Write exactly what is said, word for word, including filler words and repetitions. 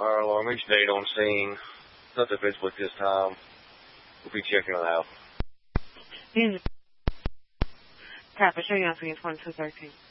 Fire alarm each date on scene. Nothing visible at this time. We'll be checking it out. These are Tap, show you on screen twenty-two thirteen.